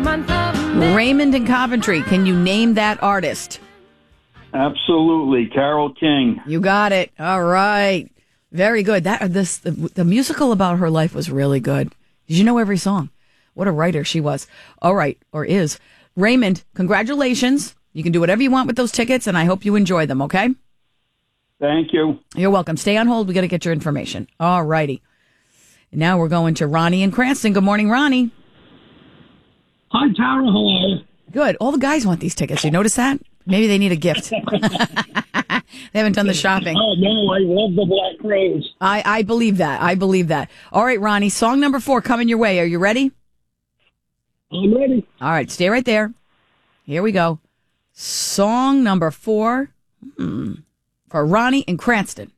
Raymond in Coventry, can you name that artist? Absolutely. Carole King. You got it. All right. Very good. The musical about her life was really good. Did you know every song? What a writer she was. All right, or is. Raymond, congratulations. You can do whatever you want with those tickets, and I hope you enjoy them, okay? Thank you. You're welcome. Stay on hold. We got to get your information. All righty. Now we're going to Ronnie in Cranston. Good morning, Ronnie. Hi, Tara. How are you? Good. All the guys want these tickets. You notice that? Maybe they need a gift. They haven't done the shopping. Oh, no, I love the Black Crowes. I believe that. I believe that. All right, Ronnie, song number 4 coming your way. Are you ready? I'm ready. All right, stay right there. Here we go. Song number 4 for Ronnie in Cranston.